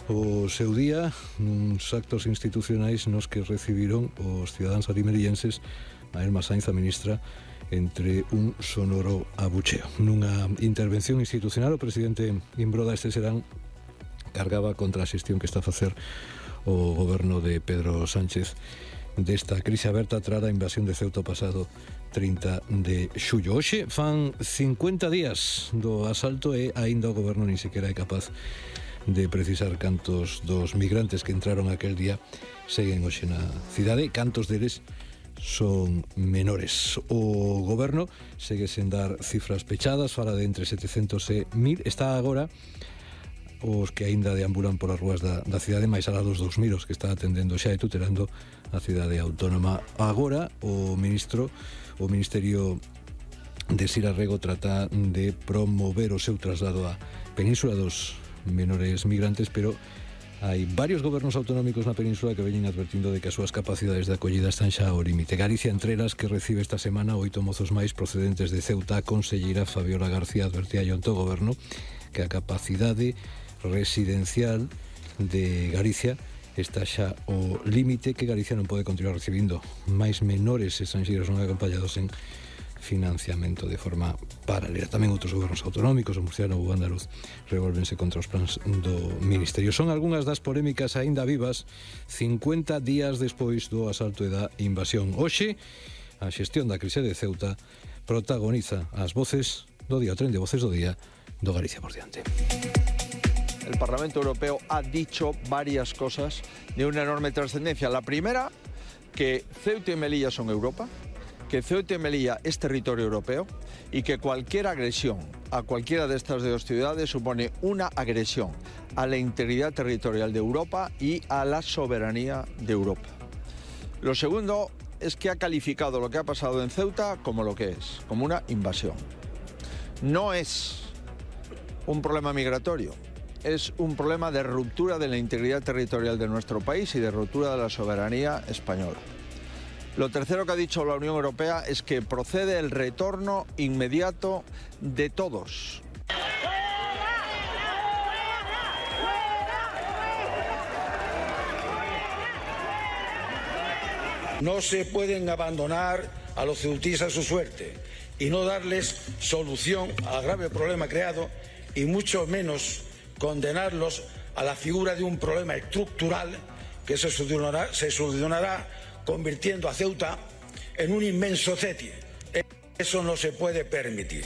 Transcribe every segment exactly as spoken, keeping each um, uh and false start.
o seu día uns actos institucionais nos que recibiron os cidadáns arimellenses a Elma Sainz, a ministra, entre un sonoro abucheo. Nunha intervención institucional, o presidente Imbroda este serán cargaba contra a xestión que está a facer o goberno de Pedro Sánchez desta crise aberta tras a invasión de Ceuta o pasado trinta de xullo. Hoxe fan cincuenta días do asalto e aínda o goberno nin sequera é capaz de precisar cantos dos migrantes que entraron aquel día seguen hoxe na cidade, cantos deles son menores. O goberno segue sen dar cifras pechadas, fala de entre setecentos e mil, está agora os que aínda deambulan por as rúas da, da cidade, máis alá dos dous mil que está atendendo xa e tutelando a cidade autónoma. Agora o ministro, o Ministerio de Sira Rego trata de promover o seu traslado á península dos menores migrantes, pero hai varios gobernos autonómicos na península que veñen advertindo de que as súas capacidades de acollida están xa ao límite. Galicia, entre elas, que recibe esta semana oito mozos máis procedentes de Ceuta. A conselleira Fabiola García advertía onte o goberno que a capacidade residencial de Galicia está xa o límite, que Galicia non pode continuar recibindo máis menores estranxeiros non acompañados en financiamento de forma paralela. Tamén outros gobernos autonómicos, o murciano ou o andaluz, revolvense contra os plans do Ministerio. Son algunhas das polémicas aínda vivas cincuenta días despois do asalto e da invasión. Hoxe, a xestión da crise de Ceuta protagoniza as voces do día, o tren de voces do día do Galicia por diante. El Parlamento Europeo ha dicho varias cosas de una enorme trascendencia. La primera, que Ceuta y Melilla son Europa, que Ceuta y Melilla es territorio europeo y que cualquier agresión a cualquiera de estas dos ciudades supone una agresión a la integridad territorial de Europa y a la soberanía de Europa. Lo segundo es que ha calificado lo que ha pasado en Ceuta como lo que es, como una invasión. No es un problema migratorio, es un problema de ruptura de la integridad territorial de nuestro país y de ruptura de la soberanía española. Lo tercero que ha dicho la Unión Europea es que procede el retorno inmediato de todos. No se pueden abandonar a los ceutíes a su suerte y no darles solución al grave problema creado, y mucho menos condenarlos a la figura de un problema estructural que se solucionará, se solucionará convirtiendo a Ceuta en un inmenso cetie. Eso no se puede permitir.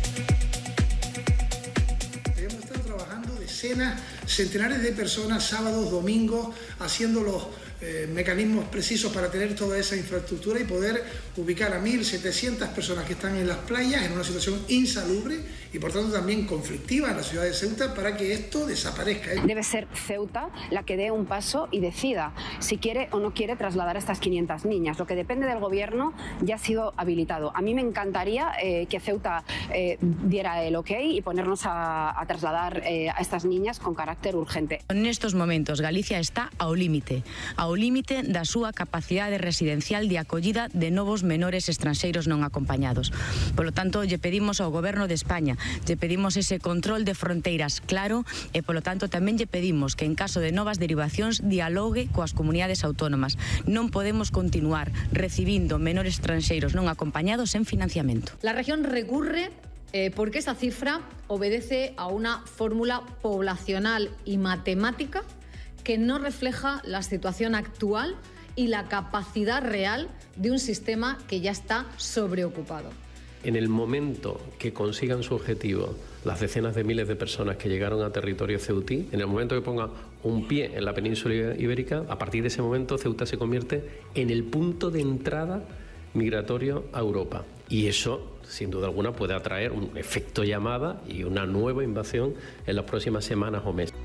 Hemos estado trabajando decenas, centenares de personas, sábados, domingos, haciendo los eh, mecanismos precisos para tener toda esa infraestructura y poder ubicar a mil setecientas personas que están en las playas en una situación insalubre y por tanto también conflictiva en la ciudad de Ceuta, para que esto desaparezca. Debe ser Ceuta la que dé un paso y decida si quiere o no quiere trasladar a estas quinientas niñas. Lo que depende del gobierno ya ha sido habilitado. A mí me encantaría eh, que Ceuta eh, diera el ok y ponernos a, a trasladar eh, a estas niñas con carácter urgente. En estos momentos Galicia está ao límite, ao límite da súa capacidade residencial de acollida de novos menores estranxeiros non acompañados. Polo tanto, lle pedimos ao goberno de España, lle pedimos ese control de fronteiras claro e, polo tanto, tamén lle pedimos que en caso de novas derivacións dialogue coas comunidades autónomas. Non podemos continuar recibindo menores estranxeiros non acompañados en financiamento. La región recurre eh, porque esa cifra obedece a una fórmula poblacional y matemática que no refleja la situación actual y la capacidad real de un sistema que ya está sobreocupado. En el momento que consigan su objetivo las decenas de miles de personas que llegaron a territorio ceutí, en el momento que pongan un pie en la península ibérica, a partir de ese momento Ceuta se convierte en el punto de entrada migratorio a Europa. Y eso, sin duda alguna, puede atraer un efecto llamada y una nueva invasión en las próximas semanas o meses.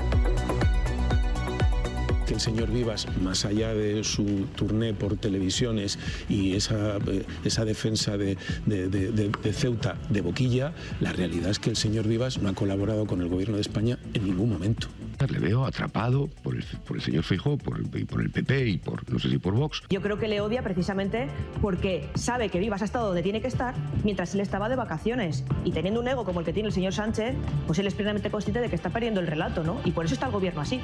Que el señor Vivas, más allá de su turné por televisiones y esa, esa defensa de, de, de, de Ceuta de boquilla, la realidad es que el señor Vivas no ha colaborado con el gobierno de España en ningún momento. Le veo atrapado por el, por el señor Feijóo, por el, por el P P y por, no sé si por Vox. Yo creo que le odia precisamente porque sabe que Vivas ha estado donde tiene que estar mientras él estaba de vacaciones. Y teniendo un ego como el que tiene el señor Sánchez, pues él es plenamente consciente de que está perdiendo el relato, ¿no? Y por eso está el gobierno así.